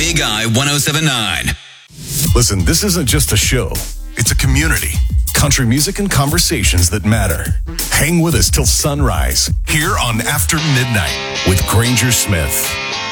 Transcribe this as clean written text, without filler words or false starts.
Big I 1079. Listen, this isn't just a show. It's a community. Country music and conversations that matter. Hang with us till sunrise here on After Midnight with Granger Smith.